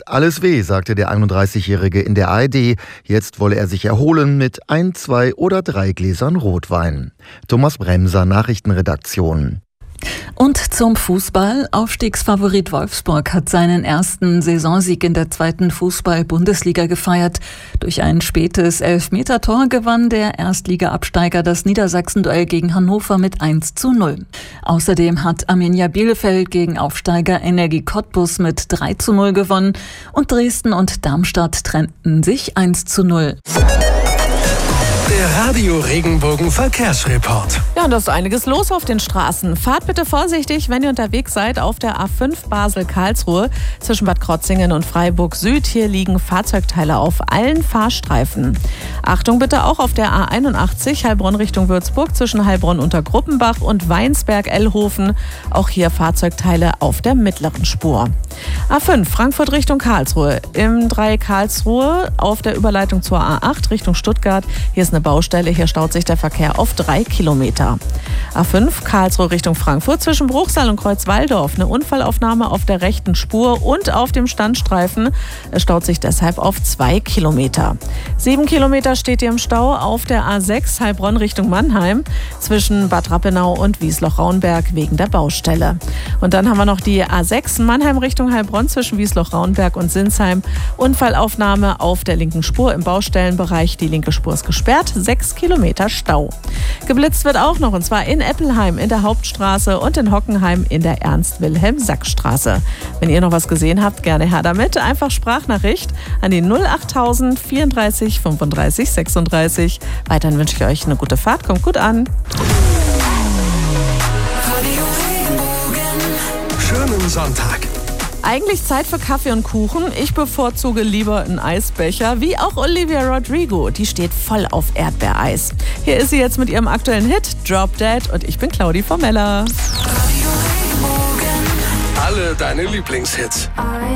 alles weh, sagte der 31-Jährige in der ARD. Jetzt wolle er sich erholen mit 1, 2 oder 3 Gläsern Rotwein. Thomas Bremser, Nachrichtenredaktion. Und zum Fußball. Aufstiegsfavorit Wolfsburg hat seinen ersten Saisonsieg in der 2. Fußball-Bundesliga gefeiert. Durch ein spätes Elfmetertor gewann der Erstliga-Absteiger das Niedersachsen-Duell gegen Hannover mit 1:0. Außerdem hat Arminia Bielefeld gegen Aufsteiger Energie Cottbus mit 3:0 gewonnen und Dresden und Darmstadt trennten sich 1:0. Der Radio Regenbogen Verkehrsreport. Ja, und da ist einiges los auf den Straßen. Fahrt bitte vorsichtig, wenn ihr unterwegs seid auf der A5 Basel-Karlsruhe zwischen Bad Krotzingen und Freiburg Süd. Hier liegen Fahrzeugteile auf allen Fahrstreifen. Achtung bitte auch auf der A81 Heilbronn Richtung Würzburg zwischen Heilbronn unter Gruppenbach und Weinsberg-Ellhofen. Auch hier Fahrzeugteile auf der mittleren Spur. A5 Frankfurt Richtung Karlsruhe. Im 3 Karlsruhe auf der Überleitung zur A8 Richtung Stuttgart. Hier ist eine Baustelle, hier staut sich der Verkehr auf 3 Kilometer. A5 Karlsruhe Richtung Frankfurt zwischen Bruchsal und Kreuzwaldorf. Eine Unfallaufnahme auf der rechten Spur und auf dem Standstreifen. Es staut sich deshalb auf 2 Kilometer. 7 Kilometer steht ihr im Stau auf der A6 Heilbronn Richtung Mannheim zwischen Bad Rappenau und Wiesloch-Rauenberg wegen der Baustelle. Und dann haben wir noch die A6 Mannheim Richtung Heilbronn zwischen Wiesloch-Rauenberg und Sinsheim. Unfallaufnahme auf der linken Spur im Baustellenbereich. Die linke Spur ist gesperrt. 6 Kilometer Stau. Geblitzt wird auch noch, und zwar in Eppelheim in der Hauptstraße und in Hockenheim in der Ernst-Wilhelm-Sack-Straße. Wenn ihr noch was gesehen habt, gerne her damit. Einfach Sprachnachricht an die 08000 34 35 36. Weiterhin wünsche ich euch eine gute Fahrt. Kommt gut an. Schönen Sonntag. Eigentlich Zeit für Kaffee und Kuchen. Ich bevorzuge lieber einen Eisbecher, wie auch Olivia Rodrigo. Die steht voll auf Erdbeereis. Hier ist sie jetzt mit ihrem aktuellen Hit Drop Dead und ich bin Claudi Formella. Alle deine Lieblingshits.